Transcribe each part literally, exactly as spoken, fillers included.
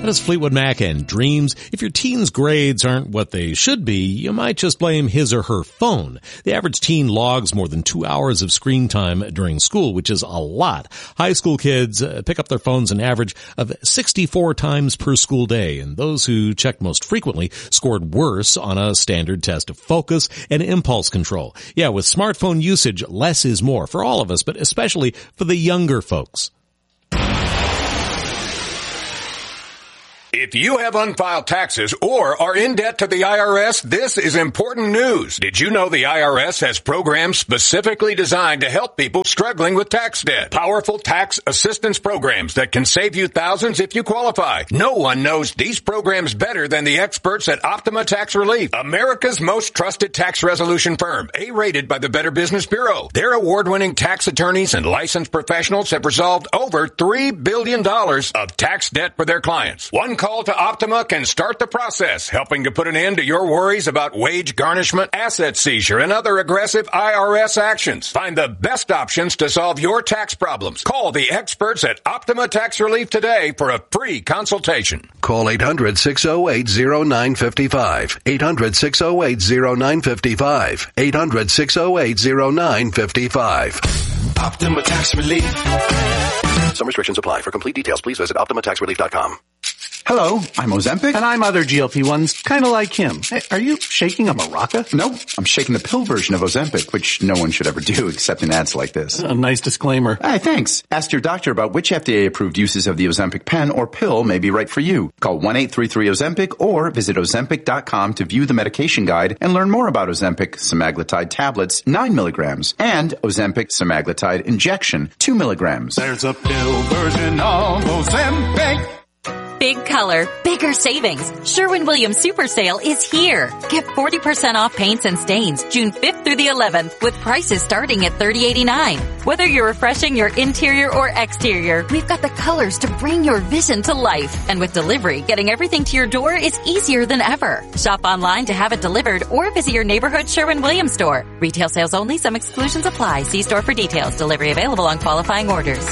That is Fleetwood Mac and Dreams. If your teen's grades aren't what they should be, you might just blame his or her phone. The average teen logs more than two hours of screen time during school, which is a lot. High school kids uh, pick up their phones an average of sixty-four times per school day, and those who checked most frequently scored worse on a standard test of focus and impulse control. Yeah, with smartphone usage, less is more for all of us, but especially for the younger folks. If you have unfiled taxes or are in debt to the I R S, this is important news. Did you know the I R S has programs specifically designed to help people struggling with tax debt? Powerful tax assistance programs that can save you thousands if you qualify. No one knows these programs better than the experts at Optima Tax Relief, America's most trusted tax resolution firm, A-rated by the Better Business Bureau. Their award-winning tax attorneys and licensed professionals have resolved over three billion dollars of tax debt for their clients. One call to Optima can start the process, helping to put an end to your worries about wage garnishment, asset seizure, and other aggressive I R S actions. Find the best options to solve your tax problems. Call the experts at Optima Tax Relief today for a free consultation. Call eight hundred, six oh eight, oh nine five five. eight hundred, six oh eight, oh nine five five. eight hundred, six oh eight, oh nine five five. Optima Tax Relief. Some restrictions apply. For complete details, please visit optima tax relief dot com. Hello, I'm Ozempic. And I'm other G L P ones, kind of like him. Hey, are you shaking a maraca? No, I'm shaking the pill version of Ozempic, which no one should ever do except in ads like this. A nice disclaimer. Hey, thanks. Ask your doctor about which F D A-approved uses of the Ozempic pen or pill may be right for you. Call one eight three three Ozempic or visit ozempic dot com to view the medication guide and learn more about Ozempic semaglutide tablets, nine milligrams, and Ozempic semaglutide injection, two milligrams. There's a pill version of Ozempic. Big color, bigger savings. Sherwin-Williams Super Sale is here. Get forty percent off paints and stains June fifth through the eleventh with prices starting at thirty eighty-nine. Whether you're refreshing your interior or exterior, we've got the colors to bring your vision to life. And with delivery, getting everything to your door is easier than ever. Shop online to have it delivered or visit your neighborhood Sherwin-Williams store. Retail sales only. Some exclusions apply. See store for details. Delivery available on qualifying orders.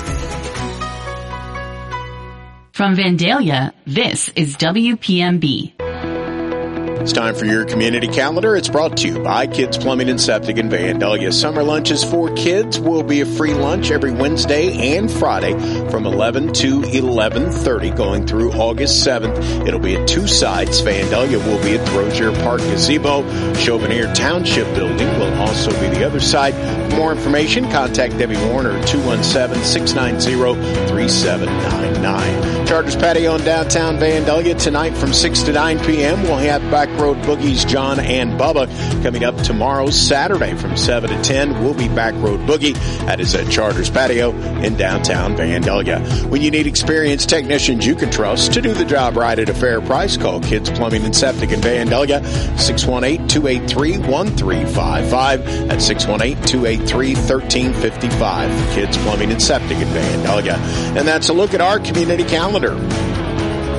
From Vandalia, this is W P M B. It's time for your community calendar. It's brought to you by Kids Plumbing and Septic in Vandalia. Summer lunches for kids will be a free lunch every Wednesday and Friday from eleven to eleven thirty going through August seventh. It'll be at two sites. Vandalia will be at the Rozier Park Gazebo. Chauvenier Township Building will also be the other side. For more information, contact Debbie Warner at two one seven, six nine zero, three seven nine nine. Charters Patio in downtown Vandalia tonight from six to nine p.m. We'll have Back Road Boogies, John and Bubba. Coming up tomorrow, Saturday from seven to ten, we'll be Back Road Boogie. That is at Charters Patio in downtown Vandalia. When you need experienced technicians you can trust to do the job right at a fair price, call Kids Plumbing and Septic in Vandalia, six one eight, two eight three, one three five five. That's six one eight, two eight three, one three five five for Kids Plumbing and Septic in Vandalia. And that's a look at our community calendar.